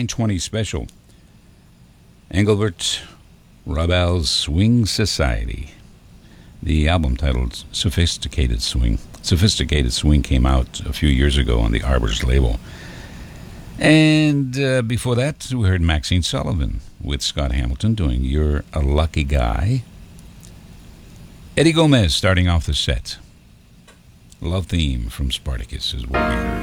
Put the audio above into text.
920 special. Engelbert Hubbell's Swing Society. The album titled Sophisticated Swing. Sophisticated Swing came out a few years ago on the Arbors label. And before that, we heard Maxine Sullivan with Scott Hamilton doing You're a Lucky Guy. Eddie Gomez starting off the set. Love Theme from Spartacus is what we heard.